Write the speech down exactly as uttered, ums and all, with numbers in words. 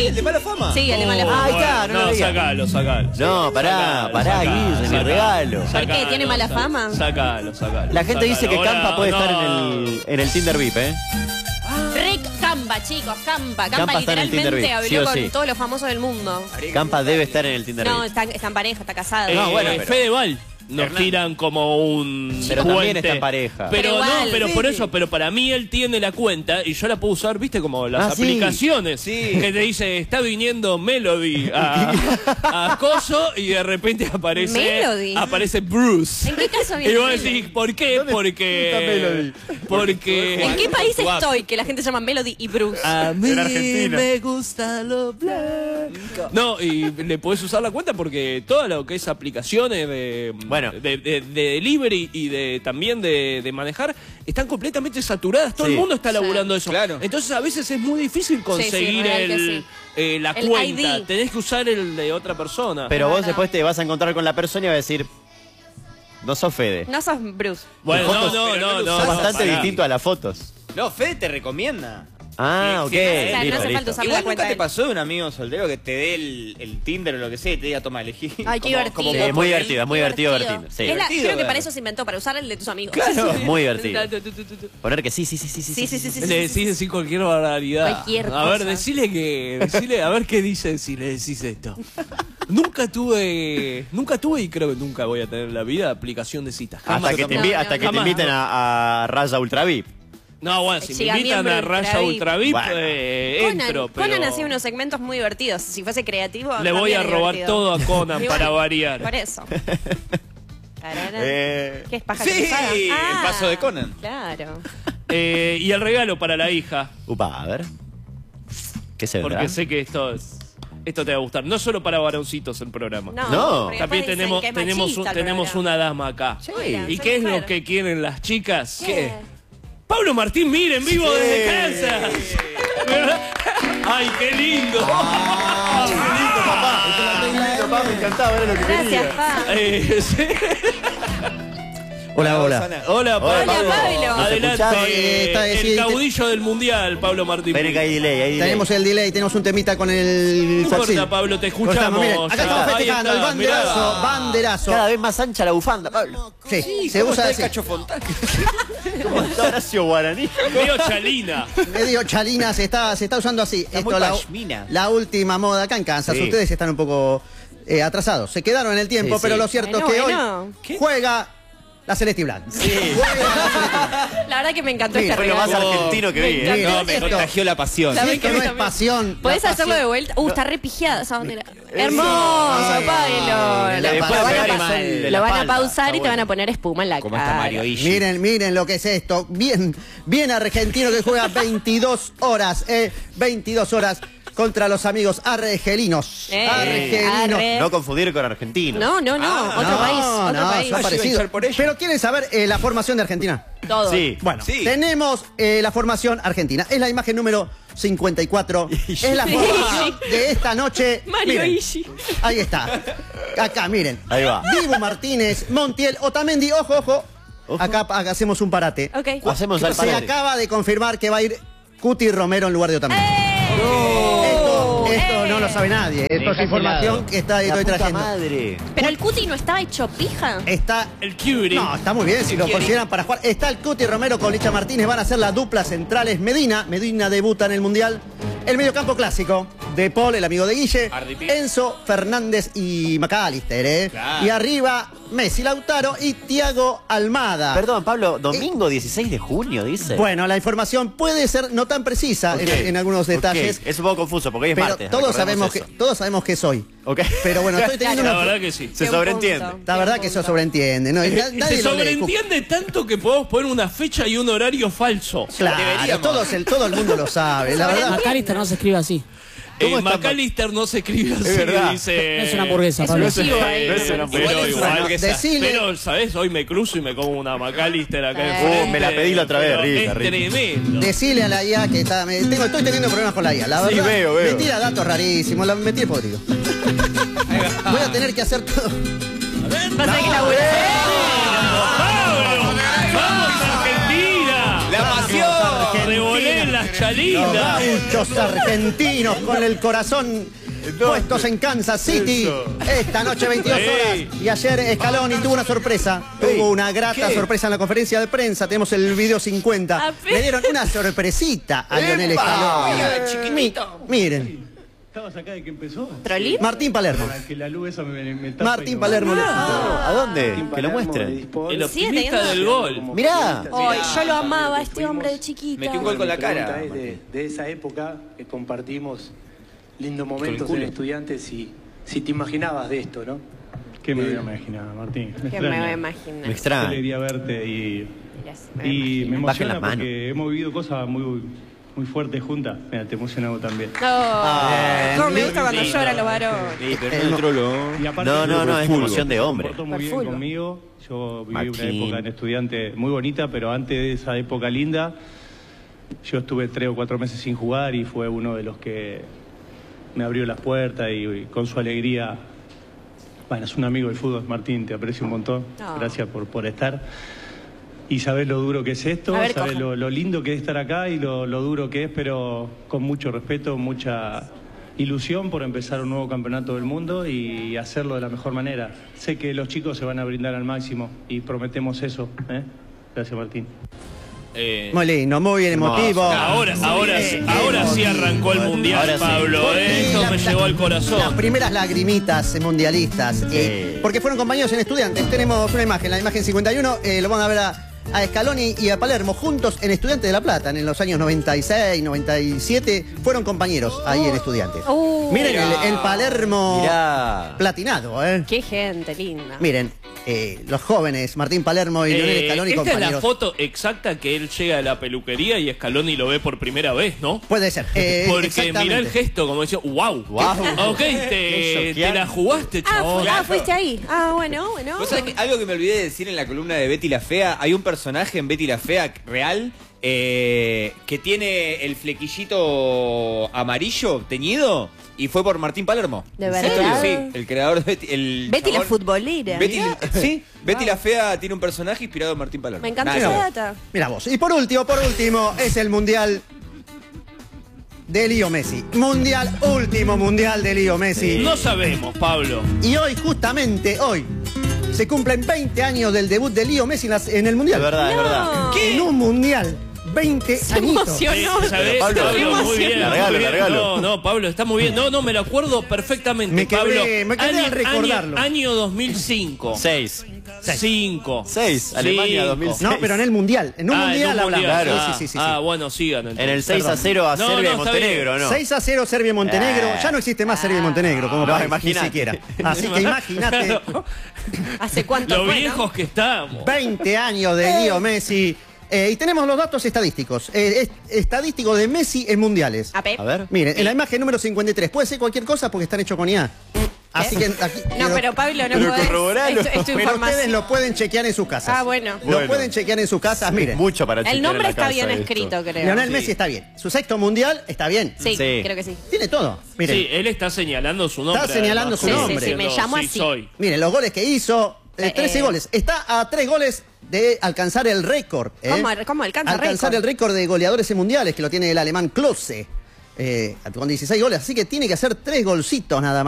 Sí, el de mala fama. Sí, el de mala fama. Ahí está, no no, lo digas. sacalo, sacalo. No, pará, pará, Guille, mi regalo. ¿Por qué? ¿Tiene mala fama? Sacalo, sacalo. La gente dice que Ahora, Campa puede no. estar en el, en el Tinder V I P, ¿eh? Rick Campa, chicos, Campa. Campa, Campa está en el Tinder literalmente V I P, habló sí o con sí. todos los famosos del mundo. Campa debe estar en el Tinder No, V I P. está, está en pareja, está casado. Eh, No, bueno, pero- Fedeval nos Hernán. tiran como un Pero puente. también está en pareja. Pero, Pero no, igual, pero sí. por eso, pero para mí él tiene la cuenta y yo la puedo usar, viste, como las Ah, sí. aplicaciones Sí. que te dice, está viniendo Melody a, a Coso y de repente aparece ¿Melody? aparece Bruce. ¿En qué caso viene Y vos Melody? decís, ¿por qué? Porque porque ¿En qué país Guap. estoy que la gente llama Melody y Bruce? a mí En Argentina. me gusta lo blanco. No, y le podés usar la cuenta porque todo lo que es aplicaciones de, Bueno. de, de- de delivery y de también de, de manejar están completamente saturadas. Todo Sí. el mundo está Sí. laburando eso. Claro. Entonces a veces es muy difícil conseguir real que el, sí. eh, la El cuenta. I D. Tenés que usar el de otra persona. Pero vos Claro. después te vas a encontrar con la persona y vas a decir, no sos Fede. No sos Bruce. bueno, Tus no, fotos, no, pero no, no lo no. Sos no, bastante pará. distinto a las fotos. No, Fede te recomienda. Ah, Sí, ok. sí, o sea, no listo, hace falta listo. usar- Igual la nunca cuenta te de él. pasó de un amigo soltero que te dé el, el Tinder o lo que sea y te diga, toma, elegí. Ay, qué divertido. Sí, vos muy con él. divertido, es muy divertido, divertido. Sí. Es la- Divertido, creo que ver. para eso se inventó, para usar el de tus amigos. Claro. Muy divertido. Tu, tu, tu, tu, tu. Poner que sí, sí, sí, sí, sí. Sí, sí, sí, sí. Le decís decir cualquier barbaridad. Cualquier a ver, cosa. decile que. Decile, a ver qué dice si le decís esto. Nunca tuve. Nunca tuve y creo que nunca voy a tener en la vida aplicación de citas. Hasta Jamás. que te, No, invi- no, hasta que te jamás. inviten a, a Raya Ultra V I P. No, bueno, si me Llega invitan miembro a Ultra Raya V I P. Ultra V I P, Bueno. eh, Conan, entro, pero. Conan hacía unos segmentos muy divertidos. Si fuese creativo. Le voy también a es robar divertido. todo a Conan Y para bueno, variar. Por eso. Tararán. Eh, ¿Qué es paja Sí, cruzada? el Ah, paso de Conan. Claro. Eh, y el regalo para la hija. Upa, a ver. ¿Qué se vendrá? Porque sé que esto es. Esto te va a gustar. No solo para varoncitos el programa. No, No. porque También después dicen tenemos, que es tenemos, un- machista el tenemos programa. una dama acá. Sí. ¿Y Soy qué es mujer. lo que quieren las chicas? ¿Qué? Pablo Martín, miren, vivo desde casa. ¡Ay, qué lindo! Ah, qué lindo, papá. Qué lindo, papá. Me encantaba, era lo que Gracias, quería. pa. Eh, sí. Hola, hola. Rosana. Hola, Pablo. Hola, Pablo. Adelante. ¿Nos escuchás? Eh, está- el sí, caudillo del mundial, Pablo Martín. Ven que hay delay, hay delay. Tenemos el delay, tenemos un temita con el No importa, faxil. Pablo, te Cortamos, escuchamos. miren, acá Ya. estamos Ahí festejando está, el banderazo, mirá. banderazo. Cada vez más ancha la bufanda, Pablo. Sí, se ¿Cómo usa está el así. Cacho Fontana? ¿Cómo está Horacio Guaraní? Medio chalina. Medio chalina, se está, se está usando así. Está muy la, pashmina. la última moda acá en Kansas. Sí. Ustedes están un poco eh, atrasados. Se quedaron en el tiempo, Sí, pero sí. lo cierto Bueno, es que bueno. hoy juega la Celeste y Blanca. La verdad que me encantó Mira, este Fue lo más regalo. argentino que vi, ¿eh? Mira, No, me esto. contagió la pasión. La Si verdad esto que no a mí es también. pasión. ¿Podés la hacerlo de pasión- vuelta? Uh, está re pigiada esa bandera. Hermoso, Ay, Pablo. le Lo puede van a pegar pa- mal de la Lo van a espalda. pausar Está y te van bueno. a poner espuma en la Como cara. está Mario Ishi. Miren, miren lo que es esto. Bien, bien argentino que juega veintidós horas, eh, veintidós horas contra los amigos argelinos. Eh, argelinos. arre. No confundir con argentino. No, no, no. Ah, otro no, país. Otro no, país. son Ah, yo iba a parecidos. echar por ello. Pero quieren saber eh, la formación de Argentina. Todo. Sí. Bueno, Sí. tenemos eh, la formación argentina. Es la imagen número cincuenta y cuatro. Es la formación de esta noche. Mario Miren, Ishi. ahí está. Acá, miren. Ahí va. Dibu Martínez, Montiel, Otamendi. Ojo, ojo. Ojo. Acá, acá hacemos un parate. Ok. Hacemos al Se padre. acaba de confirmar que va a ir Cuti Romero en lugar de Otamendi. Esto, esto ¡Eh! no lo sabe nadie. Esto es información que está, La estoy puta trayendo. madre. Pero el Cuti no estaba hecho pija. Está El cutie. No, está muy bien si lo consideran para jugar. Está el Cuti Romero con Licha Martínez. Van a ser las duplas centrales. Medina. Medina debuta en el Mundial. El mediocampo clásico. De Paul, el amigo de Guille. Ardipi. Enzo, Fernández y McAllister, ¿eh? Claro. Y arriba, Messi, Lautaro y Thiago Almada. Perdón, Pablo, domingo dieciséis de junio, dice. Bueno, la información puede ser no tan precisa en, Ok, en algunos ok. detalles. Es un poco confuso porque hoy es Pero martes. todos recordemos sabemos, que, eso. todos sabemos que es hoy. Ok. Pero bueno, estoy teniendo La una... verdad que sí. Se Qué sobreentiende. punto. La verdad que eso sobreentiende, ¿no? Y na- Se nadie lo lee. sobreentiende tanto que podemos poner una fecha y un horario falso. Claro, Deberíamos. todos el, todo el mundo lo sabe, la verdad. McAllister no se escribe así. Eh, ¿Cómo está McAllister no se escribe así, verdad. dice... No es una hamburguesa, Es Pablo. un chivo ahí. no es una Pero Igual es una igual, hamburguesa. Decile- pero, ¿sabes? Hoy me cruzo y me como una McAllister acá Eh. enfrente. Uh, me la pedí la otra vez, pero rica, es rica. tremendo. Decile a la I A que está, me- tengo, estoy teniendo problemas con la I A, la Sí, verdad. veo, veo. Me tira datos rarísimos, la metí el podrido. Voy a tener que hacer todo. Va a ser que laburar. ¡Pablo! ¡Vamos, Argentina! ¡La pasión! Revolé en las Villa Los Linda. gauchos argentinos con el corazón puestos en Kansas City. Esta noche veintidós horas. Y ayer Scaloni tuvo una sorpresa. Tuvo una grata ¿Qué? sorpresa en la conferencia de prensa. Tenemos el video cincuenta. Apenas. Le dieron una sorpresita a Lionel Scaloni. Mi- miren. ¿Estabas acá de que empezó? ¿Trolín? Martín Palermo. Para que la luz esa me, me tape Martín y no- Palermo. ¿A dónde? Martín Que lo Palermo de muestren. Dispol. El Sí, optimista teniendo- del gol. Mirá. Ay, yo lo amaba a este hombre de chiquito. Metió un gol con la Mi pregunta cara. es de, de esa época que compartimos lindos Con momentos el culo. en Estudiantes y si te imaginabas de esto, ¿no? ¿Qué me había imaginado, Martín? Que me voy a imaginar. Me Qué extraña. alegría verte y, Ya se me y me Bajen emociona las manos. porque hemos vivido cosas muy, muy fuertes juntas. Mira, te emocionamos también. No, no me gusta cuando lindo. lloran los varones. Sí, pero no trolo. Y aparte, No, no, no, es fútbol. emoción de se hombre. comportó muy bien Fútbol. conmigo. Yo viví Martín. una época en Estudiante muy bonita, pero antes de esa época linda, yo estuve tres o cuatro meses sin jugar y fue uno de los que me abrió las puertas y, y con su alegría. Bueno, es un amigo del fútbol, Martín, te aprecio un montón. No. Gracias por, por estar. Y sabés lo duro que es esto, A ver, sabés cojan. lo, lo lindo que es estar acá y lo, lo duro que es, pero con mucho respeto, mucha ilusión por empezar un nuevo campeonato del mundo y hacerlo de la mejor manera. Sé que los chicos se van a brindar al máximo y prometemos eso. ¿eh? Gracias, Martín. Eh, Muy lindo, muy bien emotivo. ahora, ahora, sí- ahora sí arrancó el mundial, Ahora sí. Pablo. Porque eh, Esto la- me la- llegó al Las corazón. primeras lagrimitas mundialistas. eh, porque fueron compañeros en Estudiantes. Tenemos una imagen, la imagen cincuenta y uno. eh, lo van a ver a, a Scaloni y a Palermo juntos en Estudiantes de La Plata. En los años noventa y seis, noventa y siete. Fueron compañeros ahí en Estudiantes. Uh, Miren el, el Palermo Mirá. platinado, ¿eh? Qué gente linda. Miren, eh, los jóvenes, Martín Palermo y Lionel Eh, Scaloni, esta es la compañeros. foto exacta que él llega a la peluquería y Scaloni lo ve por primera vez, ¿no? Puede ser. eh, Porque exactamente. mirá el gesto, como decía, wow. Wow. Ok, te, Qué te la jugaste, Ah, chabón. fu- ah, fuiste ahí. Ah, bueno, bueno. ¿Vos sabés que algo que me olvidé de decir en la columna de Betty la Fea? Hay un personaje en Betty la Fea real eh, que tiene el flequillito amarillo teñido y fue por Martín Palermo. ¿De ¿En verdad? serio? Sí, el creador de Betty. El Betty la chabón- futbolera. Betty, mirá. sí, Betty la Fea tiene un personaje inspirado en Martín Palermo. Me encanta Nada esa que ver. data. Mira vos. Y por último, por último, es el mundial de Leo Messi. Mundial, último mundial de Leo Messi. No sabemos, Pablo. Y hoy, justamente hoy, se cumplen veinte años del debut de Leo Messi en, las- en el mundial. Es verdad, es No. verdad. En un mundial. veinte Se añitos. emocionó. Eh, ¿sabés, Pablo, Pablo? qué Muy emoción. bien, Largalo, muy bien. largalo. No, no, Pablo, está muy bien. No, no, me lo acuerdo perfectamente, Me quedé- Pablo. me quedé al recordarlo. Año, año dos mil cinco. Seis. Cinco. Seis. Alemania Cinco. dos mil seis. No, pero en el mundial. En un Ah, mundial en un hablamos. mundial. Claro. Sí, sí, sí, sí, Ah, sí. bueno, sigan. En entonces. el seis a cero a No, Serbia no, y está Montenegro, bien. ¿no? seis a cero Serbia y Montenegro. Eh. Ya no existe más Serbia y Montenegro como No, país, ni imagínate. siquiera. Así que imagínate. Claro. ¿Hace cuánto Lo fue, viejos no? que estamos. veinte años de Leo Messi. Eh, y tenemos los datos estadísticos. Eh, es- estadísticos de Messi en mundiales. A ver. A ver. Miren, en la imagen número cincuenta y tres. Puede ser cualquier cosa porque están hechos con I A. Así que aquí. No, pero Pablo, no Pero podés. corroboralo. Es, tu- es tu pero información. ustedes lo pueden chequear en sus casas. Ah, bueno. Lo Bueno. pueden chequear en sus casas. Miren. Mucho para chequear El en nombre la está casa bien esto. escrito, creo. Lionel Sí. Messi está bien. Su sexto mundial está bien. Sí, Sí. creo que sí. Tiene todo. Miren. Sí, él está señalando su nombre. Está señalando además, su como nombre. Sí, sí, me diciendo, llamo sí así. soy. Miren, los goles que hizo. eh, Eh, trece eh. goles. Está a tres goles de alcanzar el récord. ¿eh? ¿Cómo- cómo alcanza Alcanzar récord? el récord de goleadores en mundiales que lo tiene el alemán Klose. eh, con dieciséis goles. Así que tiene que hacer tres golcitos nada más.